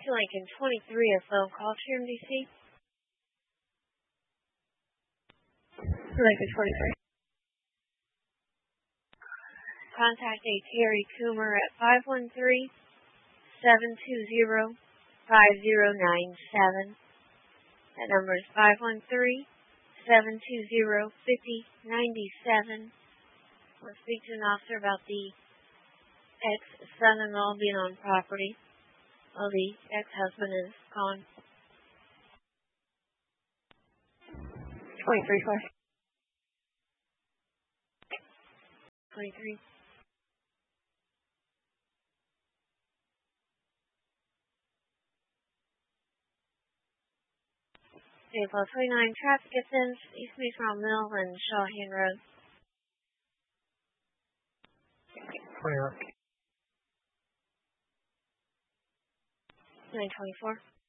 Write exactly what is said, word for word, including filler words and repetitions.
to Lincoln twenty-three, a phone call to M D C. Lincoln twenty-three. Contact a Terry Coomer at five one three, seven two zero, five zero nine seven. That number is five one three, seven two zero, five zero nine seven. We'll speak to an officer about the ex-son-in-law being on property while the ex-husband is gone. twenty-three, four. twenty-three. Vehicle twenty-nine, traffic offense, East Meadville Mill and Shawhan Road. twenty-nine. nine twenty-four.